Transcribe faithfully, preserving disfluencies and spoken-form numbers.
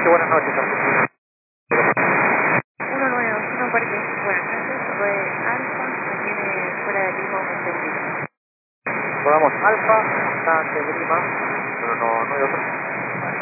Sí, buenas noches, Argentina. uno nueve dos uno, Parque. Buenas noches, Rue Alfa, mantiene fuera de Lima un Lima. Rodamos Alfa, está ante Lima, pero no, no hay otro.